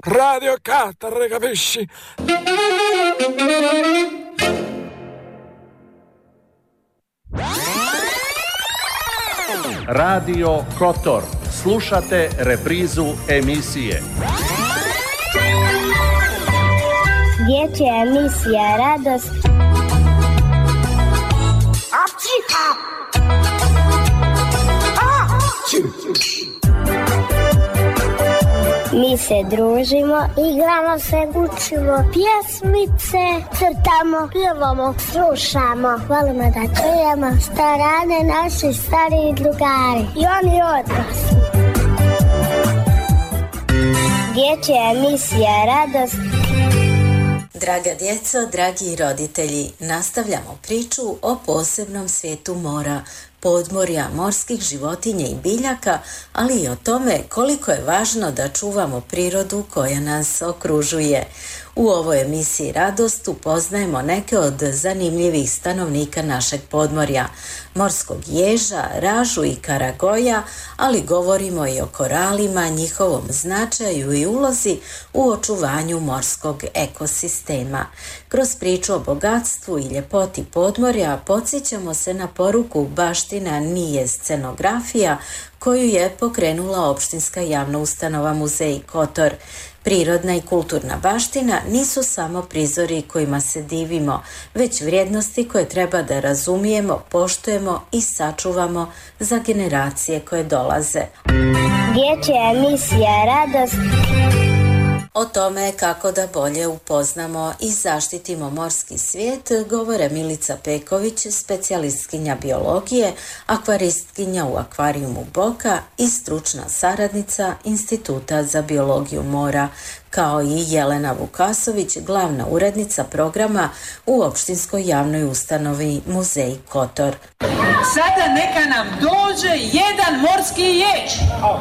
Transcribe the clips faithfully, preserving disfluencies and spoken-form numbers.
Radio Qatar, capisci? Radio Kotor. Slušate reprizu emisije. Dječja emisija Radost. Apčiha! Mi se družimo, igramo se, učimo pjesmice, crtamo, pjevamo, slušamo. Volimo da čujemo što rade naši stariji drugari i oni odrasli. Dječja emisija Radost. Draga djeco, dragi roditelji, nastavljamo priču o posebnom svijetu mora, podmorja, morskih životinja i biljaka, ali i o tome koliko je važno da čuvamo prirodu koja nas okružuje. U ovoj emisiji Radost upoznajemo neke od zanimljivih stanovnika našeg podmorja, morskog ježa, ražu i karagoja, ali govorimo i o koralima, njihovom značaju i ulozi u očuvanju morskog ekosistema. Kroz priču o bogatstvu i ljepoti podmorja podsjećamo se na poruku baština nije scenografija koju je pokrenula opštinska javna ustanova Muzej Kotor. Prirodna i kulturna baština nisu samo prizori kojima se divimo, već vrijednosti koje treba da razumijemo, poštujemo i sačuvamo za generacije koje dolaze. Dječja emisija Radost. O tome kako da bolje upoznamo i zaštitimo morski svijet govore Milica Peković, specijalistkinja biologije, akvaristkinja u akvarijumu Boka i stručna saradnica Instituta za biologiju mora, kao i Jelena Vukasović, glavna urednica programa u opštinskoj javnoj ustanovi Muzej Kotor. Sada neka nam dođe jedan morski jež.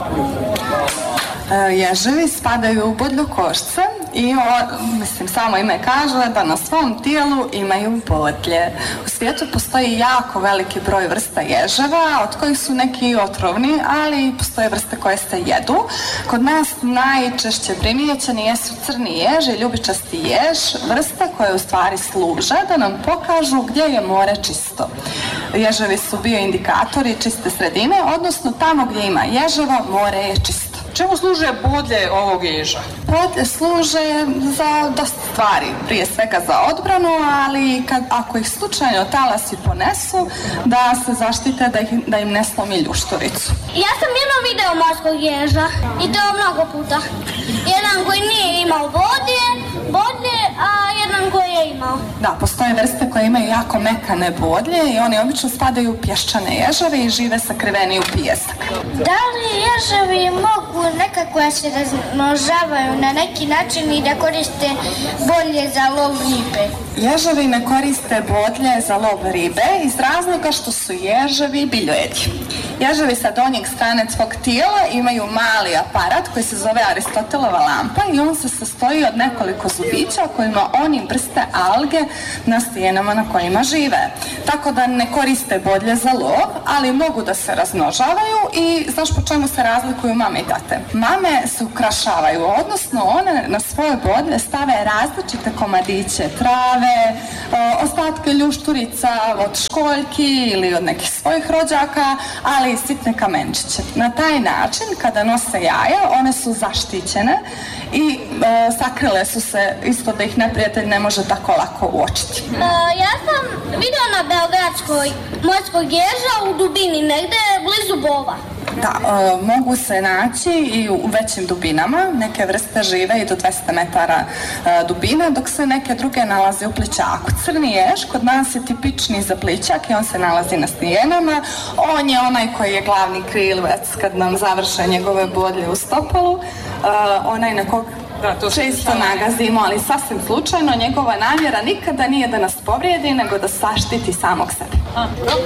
Ježevi spadaju u bodljokošce i o, mislim, samo ime kaže da na svom tijelu imaju bodlje. U svijetu postoji jako veliki broj vrsta ježeva, od kojih su neki otrovni, ali postoje vrste koje se jedu. Kod nas najčešće primijećeni jesu crni jež i ljubičasti jež, vrste koje u stvari služe da nam pokažu gdje je more čisto. Ježevi su bioindikatori čiste sredine, odnosno tamo gdje ima ježeva, more je čisto. Čemu služe bodlje ovog ježa? Bodlje služe za dosta stvari, prije svega za odbranu, ali kad, ako ih slučajno talasi ponesu, da se zaštite da, ih, da im ne slomi ljušturicu. Ja sam jednom video morskog ježa i to mnogo puta. Jedan koji nije imao bodlje, bodlje, a jedan koji je imao. Da, postoje vrste koje imaju jako mekane bodlje i oni obično spadaju u pješčane ježeve i žive sakriveni u pijesak. Da li ježevi mogu nekako se razmnožavaju na neki način i da koriste bodlje za lov ribe? Ježevi ne koriste bodlje za lov ribe iz razloga što su ježevi biljojedi. Ježevi sa donjeg strane svog tijela imaju mali aparat koji se zove Aristotelova lampa i on se sastoji od nekoliko zubića kojima oni brste alge na stijenama na kojima žive. Tako da ne koriste bodlje za lov, ali mogu da se razmnožavaju i znaš po čemu se razlikuju mame i tate? Mame se ukrašavaju, odnosno one na svoje bodlje stave različite komadiće trave, ostatke ljušturica od školjki ili od nekih svojih rođaka, ali i sitne kamenčiće. Na taj način, kada nose jaja, one su zaštićene i e, sakrile su se isto da ih neprijatelj ne može tako lako uočiti. Uh, ja sam vidio na Beogradskoj morskog ježa u dubini, negde blizu Bova. Da, e, mogu se naći i u većim dubinama. Neke vrste žive i do dvesta metara e, dubine, dok se neke druge nalaze u plićaku. Crni jež kod nas je tipični za plićak i on se nalazi na stijenama. On je onaj koji je glavni krilac kad nam završe njegove bodlje u stopalu. E, onaj na kog Da, to često nagazimo, ali sasvim slučajno. Njegova namjera nikada nije da nas povrijedi, nego da zaštiti samog sebe. A,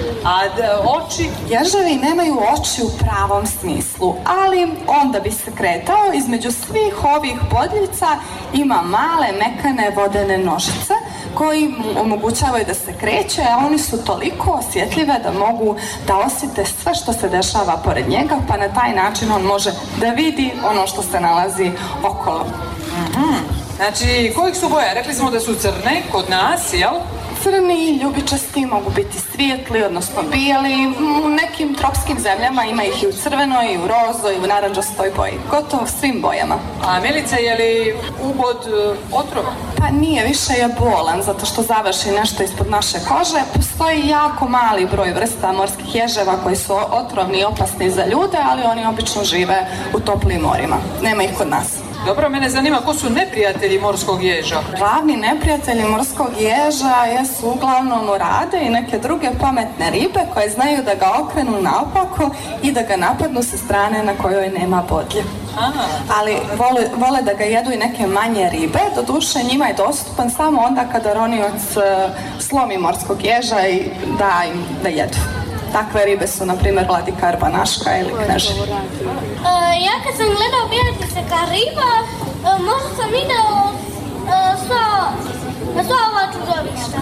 a da, oči? Ježevi nemaju oči u pravom smislu, ali onda bi se kretao između svih ovih bodljica ima male mekane vodene nožice koji mu omogućavaju da se kreće, a oni su toliko osjetljive da mogu da osjete sve što se dešava pored njega, pa na taj način on može da vidi ono što se nalazi okolo. Mm-hmm. Znači, kojih su boja? Rekli smo da su crne kod nas, jel? Crni, ljubičasti, mogu biti svijetli, odnosno bijeli. U nekim tropskim zemljama ima ih i u crvenoj, i u rozoj, i u naranđastoj boji. Gotovo svim bojama. A Milice, je li ubod otrova? Pa nije, više je bolan, zato što završi nešto ispod naše kože. Postoji jako mali broj vrsta morskih ježeva koji su otrovni i opasni za ljude, ali oni obično žive u toplim morima. Nema ih kod nas. Dobro, mene zanima ko su neprijatelji morskog ježa. Glavni neprijatelji morskog ježa jesu uglavnom orade i neke druge pametne ribe koje znaju da ga okrenu naopako i da ga napadnu sa strane na kojoj nema bodlje. Aha. Ali vole, vole da ga jedu i neke manje ribe, doduše njima je dostupan samo onda kada ronioc slomi morskog ježa i da im da jedu. Takve ribe su, na primjer, vladikarbanaška ili kneževi. Uh, ja kad sam gledao bijati se Kariba, uh, možda sam video uh, sva, sva ova čudovišta.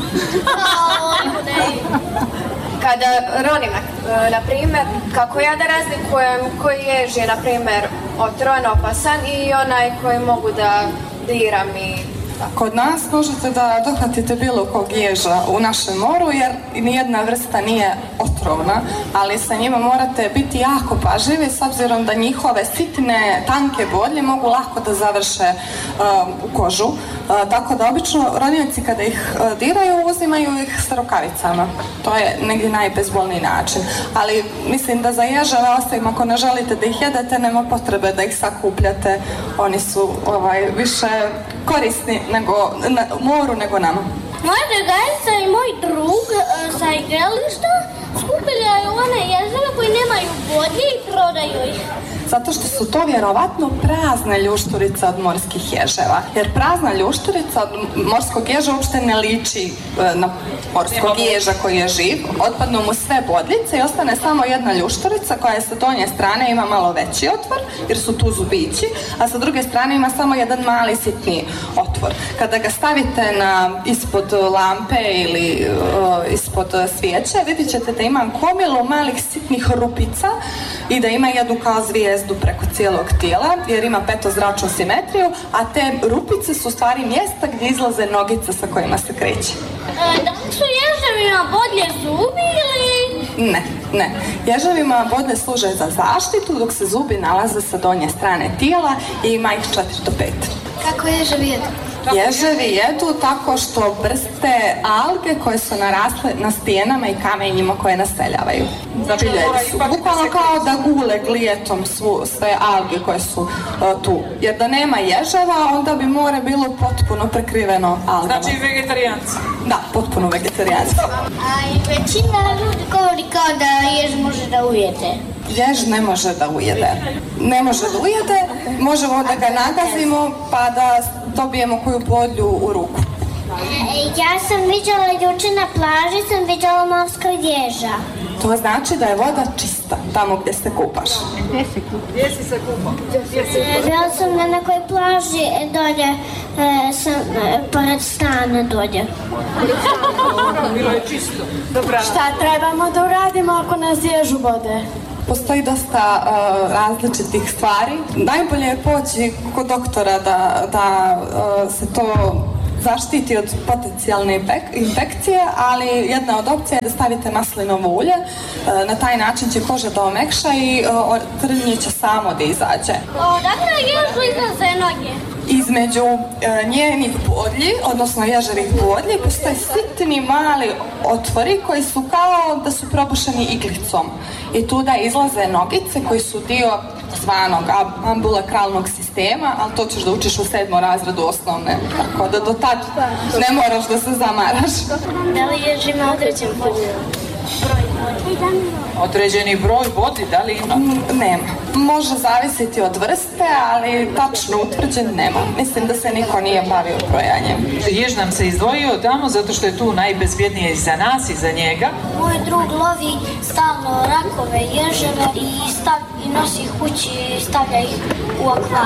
Kada ronim, na primjer, kako ja da razlikujem koji jež je, na primjer, otrovan, opasan i onaj koji mogu da diram i... Kod nas možete da dohvatite bilo kog ježa u našem moru jer nijedna vrsta nije otrovna, ali sa njima morate biti jako pažljivi s obzirom da njihove sitne, tanke bodlje mogu lako da završe uh, u kožu. Uh, tako da obično ronioci kada ih uh, diraju uzimaju ih s rukavicama. To je negdje najbezbolniji način. Ali mislim da za ježeve ostavim ako ne želite da ih jedete, nema potrebe da ih sakupljate. Oni su ovaj, više korisni nego na moru nego nama. Moja drugarica i moj drug uh, sa igrališta skupljaju one ježeve koji nemaju bodlje i prodaju ih. Zato što su to vjerovatno prazne ljušturice od morskih ježeva. Jer prazna ljušturica od morskog ježa uopšte ne liči na morskog ježa koji je živ. Otpadnu mu sve bodljice i ostane samo jedna ljušturica koja sa donje strane ima malo veći otvor, jer su tu zubići, a sa druge strane ima samo jedan mali sitni otvor. Kada ga stavite na, ispod lampe ili uh, ispod svijeće, vidjet ćete da ima gomilu malih sitnih rupica i da ima jednu kao zvijezdu preko cijelog tijela, jer ima petozračnu simetriju, a te rupice su u stvari mjesta gdje izlaze nogice sa kojima se kreće. E, da li su ježevima bodlje zubi ili... Ne, ne. Ježevima bodlje služe za zaštitu, dok se zubi nalaze sa donje strane tijela i ima ih četiri do pet. Kako ježevi jedu? Ježevi jedu tako što brste alge koje su narasle na stijenama i kamenjima koje naseljavaju. Zabiljeni su. Bukvalno kao da gule glijetom svu, sve alge koje su uh, tu. Jer da nema ježeva, onda bi more bilo potpuno prekriveno algama. Znači vegetarijanci? Da, potpuno vegetarijanci. A i većina ljudi govori kao da jež može da ujede. Jež ne može da ujede. Ne može da ujede, možemo da ga nagazimo pa da dobijemo koju bodlju u ruku. Ja sam vidjela juče na plaži, sam vidjela morskog ježa. To znači da je voda čista tamo gdje se kupaš. Gdje si kupao? Gdje si se kupao? Bila sam na nekoj plaži dolje, e, sam e, pored stana dolje. Bilo je čisto. Dobra. Šta trebamo da uradimo ako nas ježu bode? Postoji dosta uh, različitih stvari. Najbolje je poći kod doktora da, da uh, se to zaštiti od potencijalne infekcije, ali jedna od opcija je da stavite maslinovo ulje. Uh, na taj način će koža da omekša i uh, trnje će samo da izađe. Odakle ježu izlaze noge? Između uh, njenih bodlji, odnosno ježevih bodlji, postoje sitni mali otvori koji su kao da su probušeni iglicom. I tu da izlaze nogice koji su dio zvanog ambulakralnog sistema, ali to ćeš da učiš u sedmom razredu osnovne, tako da do tad ne moraš da se zamaraš. Da li jež ima određen broj bodlji? Određeni broj bodlji, da li ima? Nema. Može zavisiti od vrste, ali tačno utvrđen nema. Mislim da se niko nije bavio brojanjem. Jež nam se izdvojio tamo zato što je tu najbezbjednije i za nas i za njega. Moj drug lovi stalno rakove, ježeve i, stav, i nosi ih kući i stavlja ih u akvariju.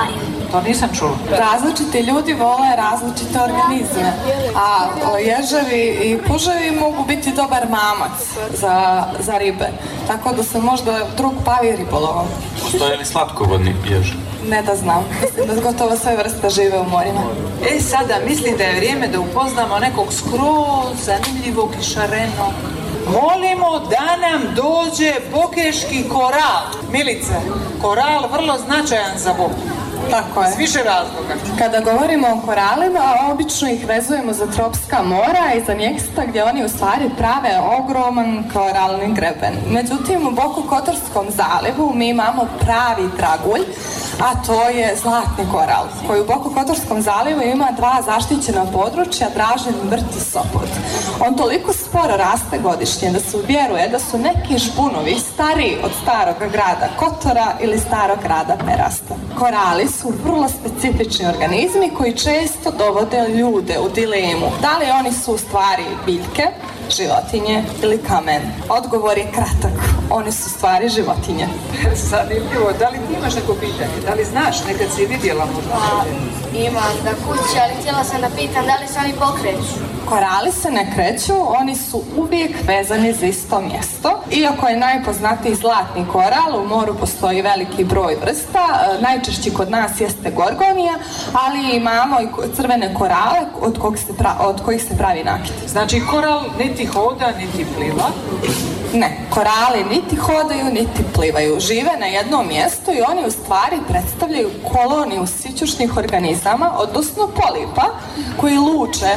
To nisam čula. Različiti ljudi vole različite organizme, a ježevi i puževi mogu biti dobar mamac za, za ribe, tako da se možda drug bavi ribolovom. Postoje li slatkovodni jež? Ne da znam, mislim da gotovo sve vrste žive u morima. E, sada mislim da je vrijeme da upoznamo nekog skroz zanimljivog i šarenog. Molimo da nam dođe bokeški koral. Milice, koral vrlo značajan za Boku. Tako je. S više razloga. Kada govorimo o koralima, obično ih vezujemo za tropska mora i za mjesta gdje oni u stvari prave ogroman koralni greben. Međutim, u Bokokotorskom zalivu mi imamo pravi dragulj, a to je zlatni koral, koji u Bokokotorskom zalivu ima dva zaštićena područja, Dražin, Vrt i Sopot. On toliko sporo raste godišnje da se vjeruje da su neki žbunovi stariji od starog grada Kotora ili starog grada Perasta. Korali su vrlo specifični organizmi koji često dovode ljude u dilemu. Da li oni su u stvari biljke, životinje ili kamen? Odgovor je kratak. Oni su u stvari životinje. Zanimljivo. Da li ti imaš neko pitanje? Da li znaš? Nekad si vidjela možda? Pa, imam da kući, ali htjela sam da pitam da li se oni pokreću. Korali se ne kreću, oni su uvijek vezani za isto mjesto. Iako je najpoznatiji zlatni koral, u moru postoji veliki broj vrsta. Najčešći kod nas jeste gorgonija, ali imamo i crvene korale od kojih se, pra, od kojih se pravi nakit. Znači koral niti hoda, niti pliva? Ne, korali niti hodaju, niti plivaju. Žive na jednom mjestu i oni u stvari predstavljaju koloniju sićušnih organizama, odnosno polipa, koji luče,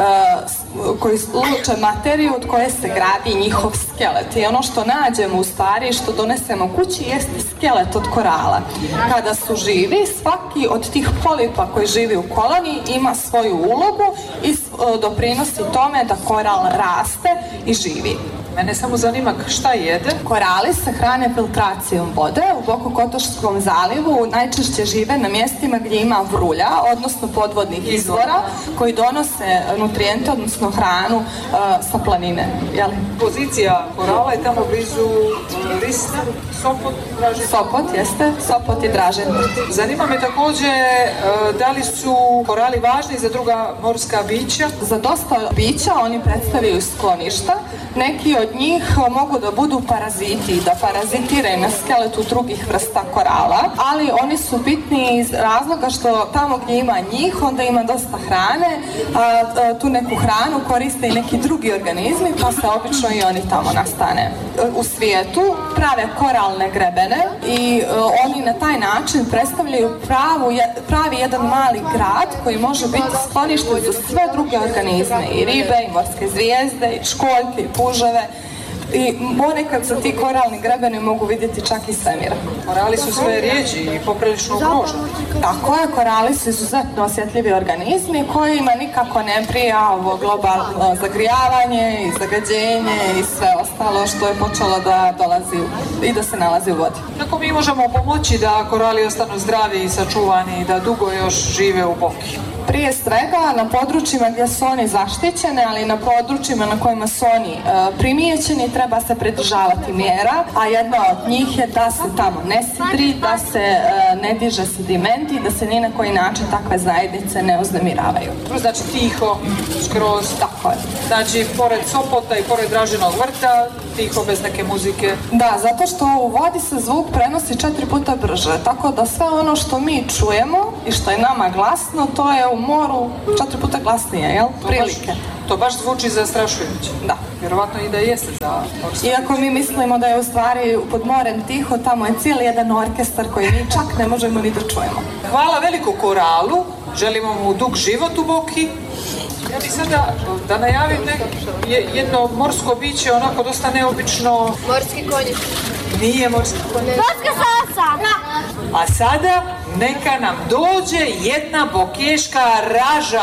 uh, koji luče materiju od koje se gradi njihov skelet. I ono što nađemo u stvari, što donesemo kući, jeste skelet od korala. Kada su živi, svaki od tih polipa koji živi u koloniji ima svoju ulogu i uh, doprinosi tome da koral raste i živi. Mene samo zanima šta jede. Korali se hrane filtracijom vode. U Bokokotorskom zalivu najčešće žive na mjestima gdje ima vrulja, odnosno podvodnih izvora, koji donose nutrijente, odnosno hranu uh, sa planine. Jeli? Pozicija korala je tamo blizu Risna, Sopot, Dražin. Sopot, jeste. Sopot i Dražin. Zanima me također uh, da li su korali važni za druga morska bića? Za dosta bića oni predstavljaju skloništa. Neki od njih mogu da budu paraziti, da parazitiraju na skeletu drugih vrsta korala, ali oni su bitni iz razloga što tamo gdje ima njih, onda ima dosta hrane, a, a tu neku hranu koriste i neki drugi organizmi, pa se obično i oni tamo nastane. U svijetu prave koralne grebene i a, oni na taj način predstavljaju pravu, pravi jedan mali grad koji može biti sklonište za sve druge organizme, i ribe, i morske zvijezde, i školjke, i puževe. I ponekad se ti koralni grebeni mogu vidjeti čak i svemira. Korali su sve rijeđi i poprilično ugroženi. Tako je, korali su izuzetno osjetljivi organizmi kojima nikako ne prija ovo globalno zagrijavanje i zagađenje i sve ostalo što je počelo da dolazi i da se nalazi u vodi. Kako mi možemo pomoći da korali ostanu zdravi i sačuvani i da dugo još žive u Boki? Prije svega na područjima gdje su oni zaštićene, ali i na područjima na kojima su oni e, primijećeni treba se pridržavati mjera, a jedna od njih je da se tamo ne sidri, da se e, ne diže sediment i da se ni na koji način takve zajednice ne uznemiravaju. Znači tiho, skroz. Tako je. Znači pored Sopota i pored Dražinog vrta, tiho bez neke muzike. Da, zato što u vodi se zvuk prenosi četiri puta brže, tako da sve ono što mi čujemo i što je nama glasno, to je u moru četiri puta glasnije, jel? Prilike. To baš zvuči zastrašujuće. Da. Vjerovatno i da jeste za orkestar. Iako mi mislimo da je u stvari pod morem tiho, tamo je cijeli jedan orkestar koji mi čak ne možemo ni da čujemo. Hvala veliko koralu, želimo mu dug život u Boki. Ja bih sada da najavim jedno morsko biće, onako dosta neobično. Morski konjić. Nije morski konjić. Morska sasa. A sada neka nam dođe jedna bokeška raža.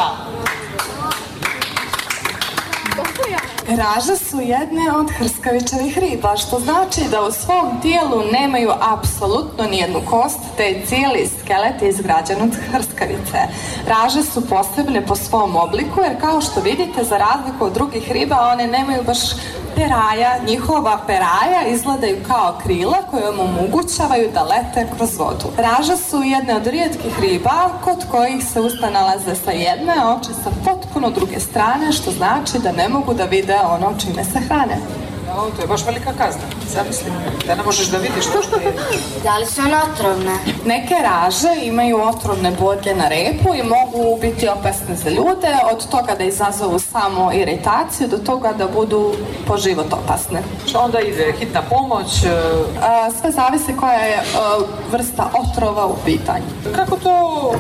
Raže su jedne od hrskavičevih riba, što znači da u svom tijelu nemaju apsolutno nijednu kost, te je cijeli skelet izgrađen od hrskavice. Raže su posebne po svom obliku, jer kao što vidite, za razliku od drugih riba, one nemaju baš peraja. Njihova peraja izgledaju kao krila koje mu omogućavaju da lete kroz vodu. Raže su jedne od rijetkih riba kod kojih se usta nalaze sa jedne, a oči sa potpuno druge strane, što znači da ne mogu da vide ono čime se hrane. O, to je baš velika kazna. Zamislim, da ne možeš da vidiš to što je. Da li su one otrovne? Neke raže imaju otrovne bodlje na repu i mogu biti opasne za ljude, od toga da izazovu samo iritaciju do toga da budu po život opasne. Što onda ide? Hitna pomoć? A, sve zavisi koja je a, vrsta otrova u pitanju. Kako to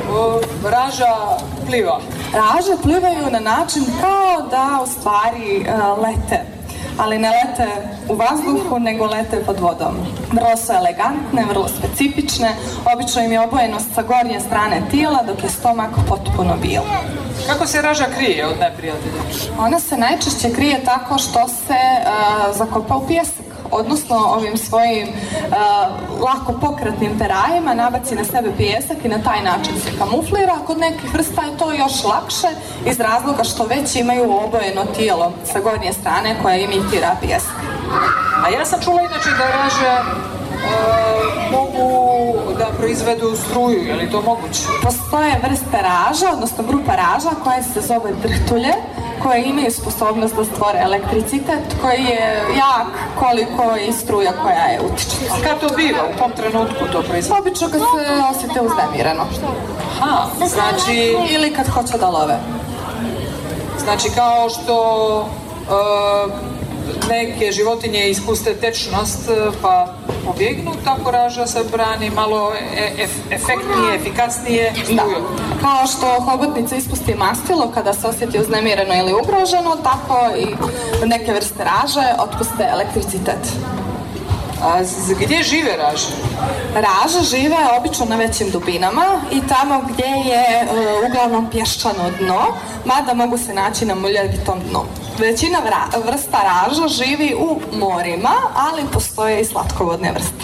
a, raža pliva? Raže plivaju na način kao da u stvari a, lete. Ali ne lete u vazduhu, nego lete pod vodom. Vrlo su elegantne, vrlo specifične, obično im je obojenost sa gornje strane tijela, dok je stomak potpuno bijel. Kako se raža krije od neprijatelja? Ona se najčešće krije tako što se uh, zakopa u pijesak, odnosno ovim svojim uh, lako pokretnim perajima nabaci na sebe pijesak i na taj način se kamuflira. Kod nekih vrsta je to još lakše iz razloga što već imaju obojeno tijelo sa gornje strane koja imitira pijesak. A ja sam čula inače da raže uh, mogu da proizvedu struju, je li to moguće? Postoje vrste raža, odnosno grupa raža koja se zove drhtulje, koje imaju sposobnost da stvore elektricitet koji je jak koliko i struja koja je utiče. A kad to biva? U kom trenutku to proizvode? Obično kad se osjete uznemireno. Aha, znači... Ili kad hoće da love. Znači kao što uh, neke životinje ispuste tečnost pa pobjegnu, tako raža se brani malo ef, efektnije, efikasnije strujom. Kao što hobotnica ispusti mastilo kada se osjeti uznemireno ili ugroženo, tako i neke vrste raže otpuste elektricitet. A gdje žive raže? Raže žive obično na većim dubinama i tamo gdje je uh, uglavnom pješčano dno, mada mogu se naći na muljavitom dnu. Većina vra, vrsta raža živi u morima, ali postoje i slatkovodne vrste.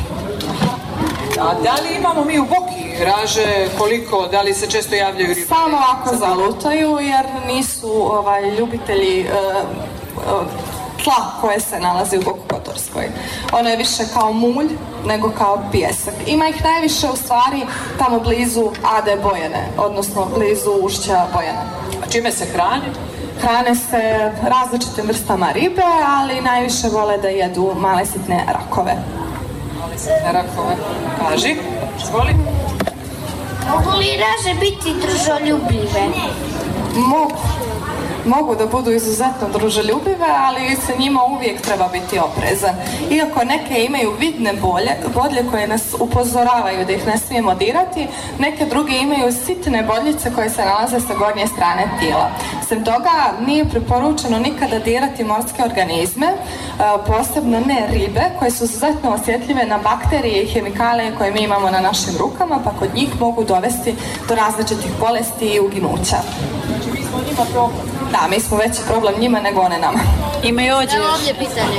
A da li imamo mi u Boki raže koliko, da li se često javljaju ribe? Samo ako zalutaju jer nisu ovaj, ljubitelji uh, uh, tla koje se nalazi u Boku Kotorskoj. Ono je više kao mulj nego kao pijesak. Ima ih najviše u stvari tamo blizu Ade Bojane, odnosno blizu ušća Bojane. A čime se hrani? Hrane se različitim vrstama ribe, ali najviše vole da jedu male sitne rakove. Male sitne rakove. Kaži, izvoli. Mogu li raže biti družoljubive? Mogu. Mogu da budu izuzetno druželjubive, ali sa njima uvijek treba biti oprezan. Iako neke imaju vidne bolje, bodlje koje nas upozoravaju da ih ne smijemo dirati, neke druge imaju sitne bodljice koje se nalaze sa gornje strane tijela. Sem toga, nije preporučeno nikada dirati morske organizme, posebno ne ribe, koje su izuzetno osjetljive na bakterije i hemikalije koje mi imamo na našim rukama, pa kod njih mogu dovesti do različitih bolesti i uginuća. Znači, mi smo njima problem. Da, mi smo veći problem njima nego one nama. Ima i ovdje još. Ovdje pitanje.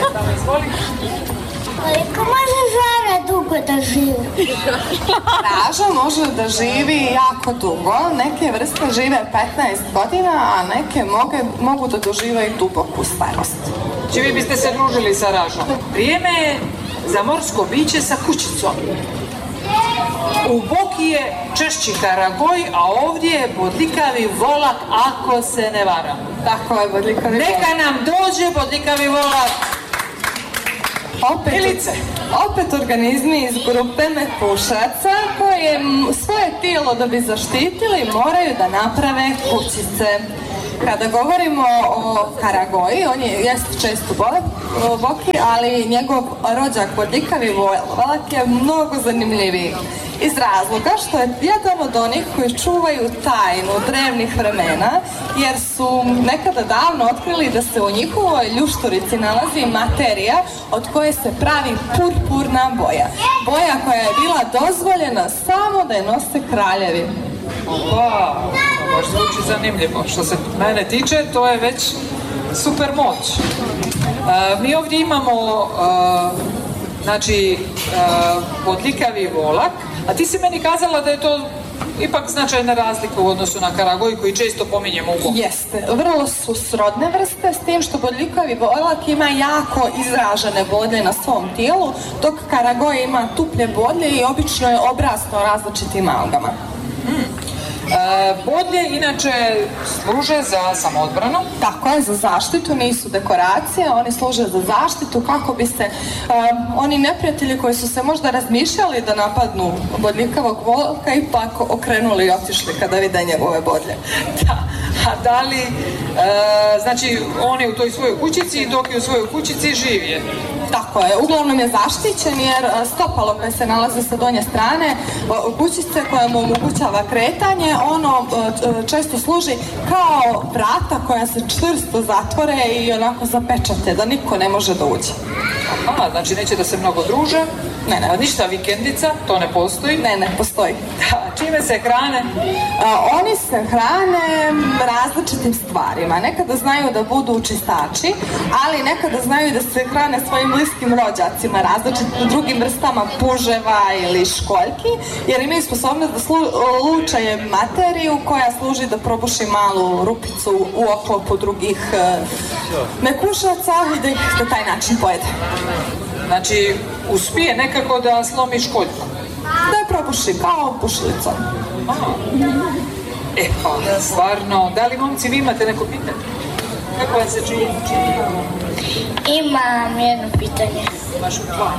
Koliko može žara dugo da živi? Raža može da živi jako dugo. Neke vrste žive petnaest godina, a neke mogu, mogu da doživaju duboku starost. Či vi biste se družili sa ražom? Vrijeme je za morsko biće sa kućicom. U Boki je češći karagoj, a ovdje je bodljikavi volak, ako se ne varam. Tako je, bodljikavi volak. Neka nam dođe bodljikavi volak. Opet, Milice. opet organizmi iz grupe mepušaca koje svoje tijelo da bi zaštitili moraju da naprave kućice. Kada govorimo o karagoji, on je jest često u Boki, ali njegov rođak bodljikavi volak je mnogo zanimljiviji. Iz razloga što je jedan od onih koji čuvaju tajnu drevnih vremena, jer su nekada davno otkrili da se u njihovoj ljušturici nalazi materija od koje se pravi purpurna boja. Boja koja je bila dozvoljena samo da je nose kraljevi. Opa, to baš zvuči zanimljivo. Što se mene tiče, to je već super moć. E, mi ovdje imamo e, znači e, bodljikavi volak, a ti si meni kazala da je to Ipak značajna razlika u odnosu na karagoj koji često pominjemo u boku. Jeste, vrlo su srodne vrste s tim što bodljikavi volak ima jako izražene bodlje na svom tijelu, dok karagoj ima tuplje bodlje i obično je obrasno različitim algama. Hmm. E, bodlje inače služe za samoodbranu. Tako je, za zaštitu, nisu dekoracije, oni služe za zaštitu kako bi se um, oni neprijatelji koji su se možda razmišljali da napadnu bodljikavog volka ipak okrenuli i otišli kada vide njegove bodlje. Da, a da li, e, znači on je u toj svojoj kućici dok je u svojoj kućici živi? Tako je, uglavnom je zaštićen jer stopalo koje se nalaze sa donje strane kućice koja mu omogućava kretanje, ono često služi kao vrata koja se čvrsto zatvore i onako zapečate da niko ne može da uđe. Aha, znači neće da se mnogo druže? Ne, ne. Ništa vikendica, to ne postoji? Ne, ne, postoji. Da, čime se hrane? A, oni se hrane različitim stvarima. Nekada znaju da budu čistači, ali nekada znaju da se hrane svojim bliskim rođacima, različitim drugim vrstama puževa ili školjki, jer imaju sposobnost da slu, lučaju materiju koja služi da probuši malu rupicu u oklopu drugih e, mekušaca i da ih na taj način pojede. Znači, uspije nekako da slomi školjku? Da je probuši kao pušlicom. E pa, stvarno, da li momci vi imate neko pitanje? Kako vam se čini? Imam jedno pitanje. Imaš plan?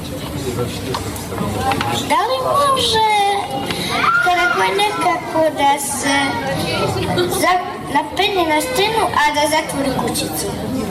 Da li može karagoj nekako da se za, napeni na stenu, a da zatvori kućicu?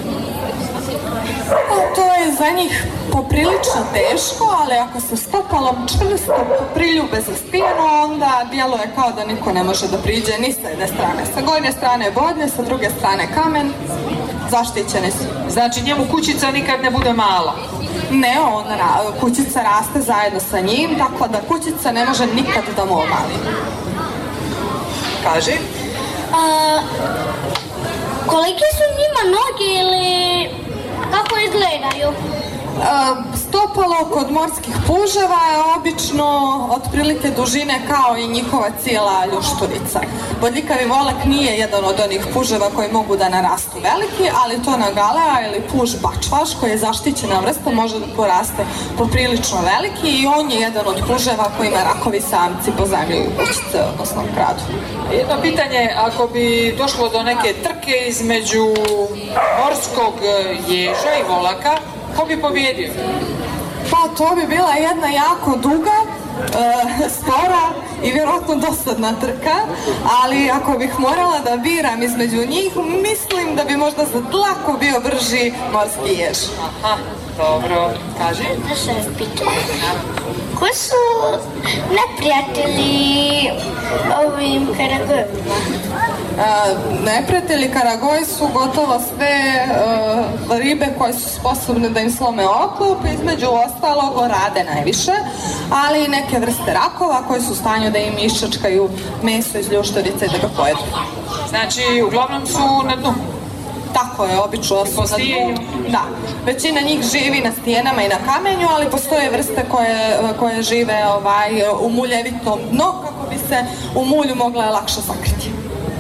To je za njih poprilično teško, ali ako se stopalom čvrsto priljube za stijenu, onda djeluje kao da niko ne može da priđe ni sa jedne strane. Sa gornje strane bodlje, sa druge strane kamen, zaštićeni su. Znači njemu kućica nikad ne bude mala? Ne, on, kućica raste zajedno sa njim, tako da kućica ne može nikad da mu omali. Kaži? A, kolike su njima noge ili kako izgledaju? Stopalo kod morskih puževa je obično otprilike dužine kao i njihova cijela ljušturica. Bodljikavi volak nije jedan od onih puževa koji mogu da narastu veliki, ali to na galea ili puž bačvaš koji je zaštićena vrsta može da poraste poprilično veliki i on je jedan od puževa koji ima rakovi samci po zemlji kućice, odnosno kradu. Jedno pitanje, ako bi došlo do neke trke između morskog ježa i volaka, ko bi pobjedio? Pa to bi bila jedna jako duga, e, spora i vjerojatno dosadna trka, ali ako bih morala da biram između njih, mislim da bi možda za dlaku bio brži morski jež. Aha, dobro, kaži. Da se pitanje. Ko su neprijatelji ovim karagojima? E, neprijatelji karagoji su gotovo sve e, ribe koje su sposobne da im slome oklop, između ostalog orade najviše, ali i neke vrste rakova koje su u stanju da im iščačkaju meso iz ljušturice i da ga pojedu. Znači, uglavnom su na dnu? Tako je, obično su na dnu. Da, većina njih živi na stijenama i na kamenju, ali postoje vrste koje, koje žive ovaj, u muljevitom dnu kako bi se u mulju mogla lakše sakriti.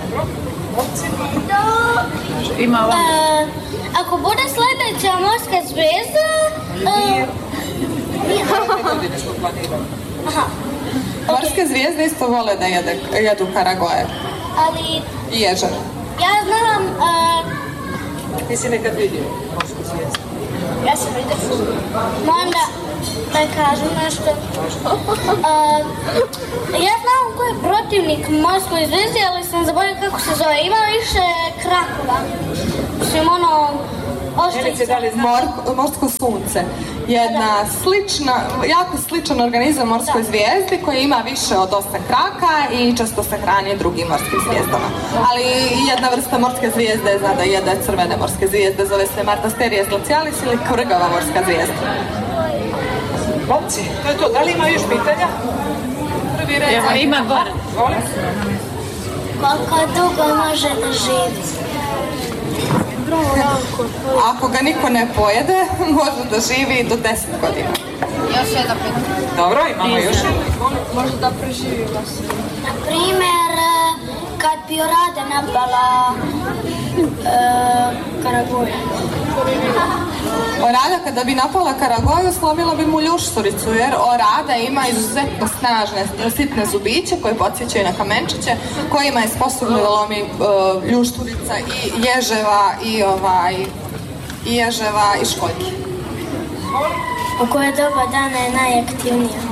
Ima uh, ako bude sljedeća morska zvijezda... Uh, Aha. Morske zvijezde isto vole da jede, jedu karagoje. Ali... I ježar. Ja znam... Uh, Ti si nekad vidio morsku zvijezdu? Ja sam vidio. Onda da kažem nešto. Uh, ja znam ko je protivnik morskoj zvijezdi, ali sam zaboravila kako se zove. Ima više krakova. Mislim ono... Mor, morsko sunce. Jedna slična, jako sličan organizam morskoj zvijezdi koji ima više od osam kraka i često se hrani drugim morskim zvijezdama. Ali jedna vrsta morske zvijezde zna da jede crvene morske zvijezde, zove se Martasteries glacialis ili krgava morska zvijezda. Momci, to je to. Da li ima još pitanja? Prvi red. Evo, ima gore. Koliko dugo može da živi? Ako ga niko ne pojede, može da živi do deset godina. Još jedna pitanja. Dobro, imamo još. Može da preživi vas. Na primjer, kad bi Orada napala e, Karagoju. Orada kada bi napala Karagoju, slomila bi mu ljušturicu, jer Orada ima izuzetno snažne sitne zubiće koje podsjećaju na kamenčiće, kojima je sposobno da lomi uh, ljušturica i ježeva i ovaj i ježeva i školjki. U koje doba dana je najaktivnija?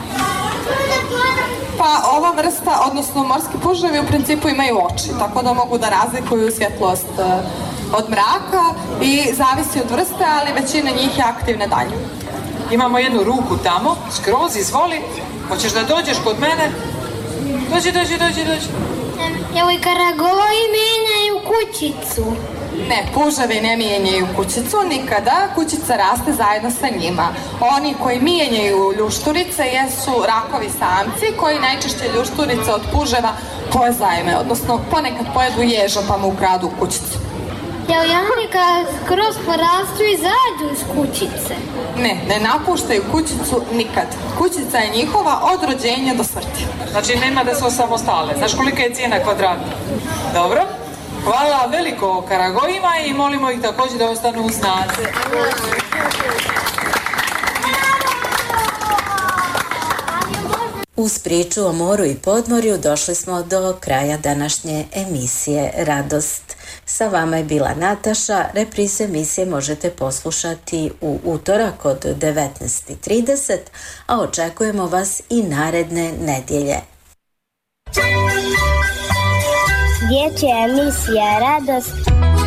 Pa ova vrsta, odnosno morski puževi u principu imaju oči, tako da mogu da razlikuju svjetlost uh, od mraka i zavisi od vrste, ali većina njih je aktivna dalje. Imamo jednu ruku tamo, skroz, izvoli. Hoćeš da dođeš kod mene? Dođi, dođi, dođi, dođi. Evo i Karagoji mijenjaju kućicu. Ne, puževi ne mijenjaju kućicu nikada, kućica raste zajedno sa njima. Oni koji mijenjaju ljušturice jesu rakovi samci koji najčešće ljušturice od puževa pozajme, odnosno ponekad pojedu ježa pa mu ukradu kućicu. Jel Janika skroz porastu i zađu iz kućice? Ne, ne napuštaju kućicu nikad. Kućica je njihova od rođenja do smrti. Znači nema da su osamostale. Znaš kolika je cijena kvadrata? Dobro. Hvala veliko Karagojima i molimo ih također da ostanu u snazi. Uz priču o moru i podmorju došli smo do kraja današnje emisije Radost. Sa vama je bila Nataša. Reprizu emisije možete poslušati u utorak od devetnaest i trideset, a očekujemo vas i naredne nedjelje. Dječja emisija Radost